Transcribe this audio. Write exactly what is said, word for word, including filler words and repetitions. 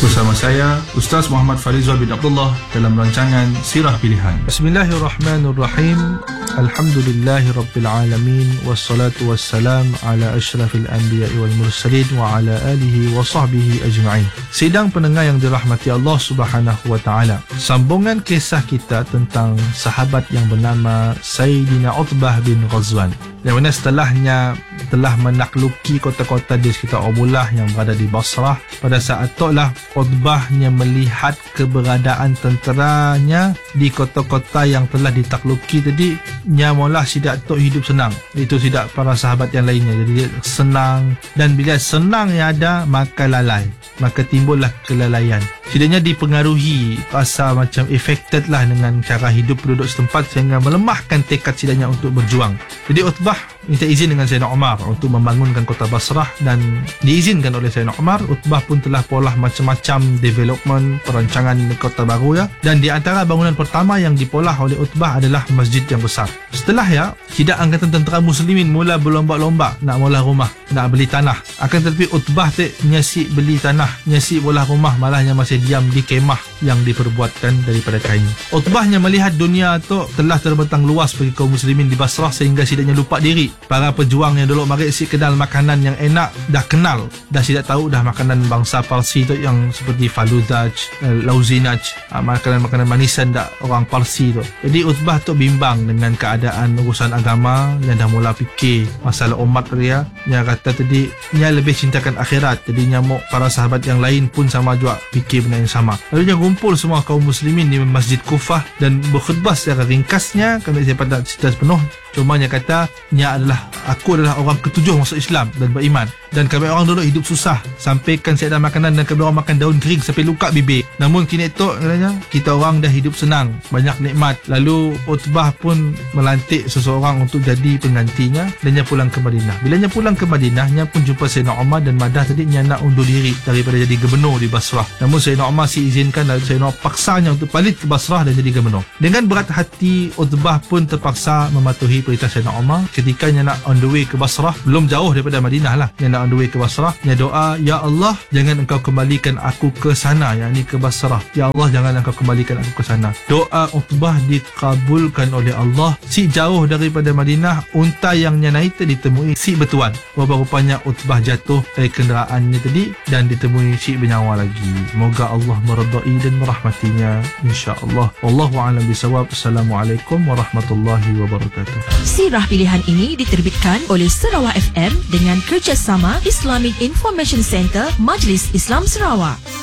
Bersama saya Ustaz Muhammad Farizal bin Abdullah dalam rancangan Sirah Pilihan. Bismillahirrahmanirrahim. Alhamdulillahi Rabbil Alamin. Wassalatu wassalam ala ashrafil anbiya'i wal mursalin wa ala alihi wa sahbihi ajma'in. Sidang pendengar yang dirahmati Allah Subhanahu wa ta'ala, sambungan kisah kita tentang sahabat yang bernama Sayyidina Utbah bin Ghazwan, yang mana setelahnya telah menakluki kota-kota di sekitar Ubulah yang berada di Basrah. Pada saat itulah Utbahnya melihat keberadaan tenteranya di kota-kota yang telah ditakluki tadi, nya mula sidak tok hidup senang. Itu sidak para sahabat yang lainnya. Jadi dia senang, dan bila senang yang ada maka lalai, maka timbullah kelalaian. Sidaknya dipengaruhi, rasa macam affected lah dengan cara hidup penduduk setempat, sehingga melemahkan tekad sidaknya untuk berjuang. Jadi Utbah minta izin dengan Sayyidina Umar untuk membangunkan kota Basrah, dan diizinkan oleh Sayyidina Umar. Utbah pun telah polah macam-macam development, perancangan kota baru ya. Dan di antara bangunan pertama yang dipolah oleh Utbah adalah masjid yang besar. Setelah ya, tidak angkatan tentera muslimin mula berlomba-lomba nak mula rumah, nak beli tanah. Akan tetapi Utbah tu nyasik beli tanah, nyasik bola rumah, malahnya masih diam di kemah yang diperbuatkan daripada kain. Utbahnya melihat dunia tu telah terbentang luas bagi kaum muslimin di Basrah, sehingga sidaknya lupa diri. Para pejuang yang dulu mari si kenal makanan yang enak, dah kenal, dah sidak tahu dah makanan bangsa Parsi tu yang seperti faludaj, lauzinaj, makanan-makanan manisan dah orang Parsi tu. Jadi Utbah tu bimbang dengan keadaan urusan agama, yang dah mula fikir masalah umat dia. Dia kata tadi dia lebih cintakan akhirat, jadi nyamuk para sahabat yang lain pun sama juga fikir benda yang sama. Lalu dia kumpul semua kaum muslimin di Masjid Kufah dan berkhutbah secara ringkasnya. Kami saya pada cerita sepenuh, cuma dia kata nya adalah aku adalah orang ketujuh masuk Islam dan beriman, dan kami orang dulu hidup susah, sampaikan saya ada makanan dan kami orang makan daun kering sampai luka bibir. Namun kini tu katanya kita orang dah hidup senang, banyak nikmat. Lalu Utbah pun melantik seseorang untuk jadi penggantinya, dan dia pulang ke Madinah. Bila dia pulang ke Madinah, dia pun jumpa Sayyidina Umar dan madah tadi dia nak undur diri daripada jadi gubernur di Basrah. Namun Sayyidina Umar si izinkan, dan Sayyidina Umar paksanya untuk balik ke Basrah dan jadi gubernur. Dengan berat hati, Utbah pun terpaksa mematuhi perintah Sayyidina Umar. Ketika dia nak on the way ke Basrah, belum jauh daripada Madinah lah, dia nak on the way ke Basrah, dia doa, ya Allah, jangan engkau kembalikan aku ke sana, yakni ke Basrah. Ya Allah, jangan engkau kembalikan aku ke sana. Doa Utbah dikabulkan oleh Allah. Si jauh daripada Madinah, unta yang dia naik tu ditemui si bertuan. Rupa-rupanya Utbah jatuh dari kenderaannya tadi dan ditemui si bernyawa lagi. Moga Allah meredai dan merahmatinya, insya-Allah. Wallahu a'lam bisawab. Assalamualaikum warahmatullahi wabarakatuh. Sirah Pilihan ini diterbitkan oleh Sarawak F M dengan kerjasama Islamic Information Center Majlis Islam Sarawak.